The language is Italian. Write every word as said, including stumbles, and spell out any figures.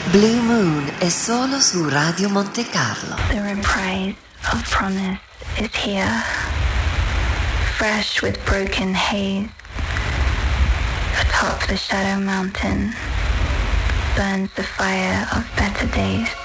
Blue Moon è solo su Radio Monte Carlo. The reprise of promise is here, fresh with broken haze. Atop the shadow mountain burns the fire of better days.